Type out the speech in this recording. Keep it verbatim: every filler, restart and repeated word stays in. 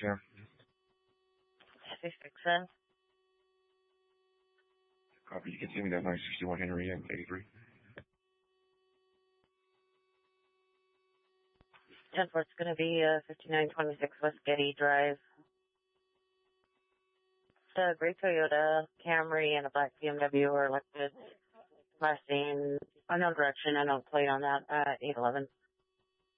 Sam. sixty-six cents. Copy. You can see me that nine sixty-one Henry and eighty-three. ten four, it's going to be uh, fifty-nine twenty-six West Getty Drive. It's a gray Toyota Camry and a black B M W are elected. Last name, unknown direction, unknown plate on that, uh, eight eleven.